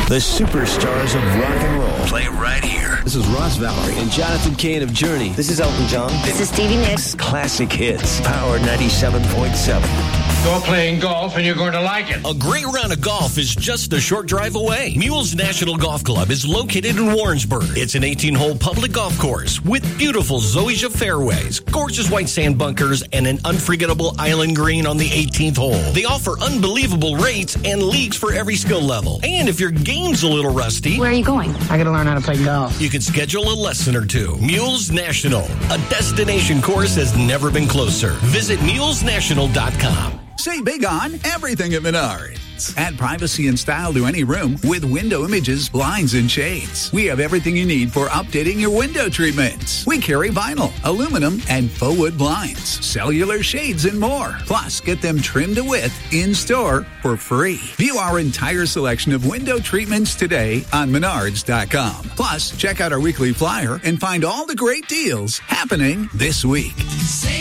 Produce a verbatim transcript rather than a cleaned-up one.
The superstars of rock and roll play right here. This is Ross Valerie and Jonathan Cain of Journey. This is Elton John. This is Stevie Nicks. Classic hits. Power ninety-seven point seven. Go playing golf and you're going to like it. A great round of golf is just a short drive away. Mules National Golf Club is located in Warrensburg. It's an eighteen-hole public golf course with beautiful zoysia fairways, gorgeous white sand bunkers, and an unforgettable island green on the eighteenth hole. They offer unbelievable rates and leagues for every skill level. And if your game's a little rusty, Where are you going? I gotta learn how to play golf. You can schedule a lesson or two. Mules National, a destination course has never been closer. Visit mules national dot com. Say big on everything at Menards. Add privacy and style to any room with window images, blinds, and shades. We have everything you need for updating your window treatments. We carry vinyl, aluminum, and faux wood blinds, cellular shades, and more. Plus, get them trimmed to width in-store for free. View our entire selection of window treatments today on menards dot com. Plus, check out our weekly flyer and find all the great deals happening this week.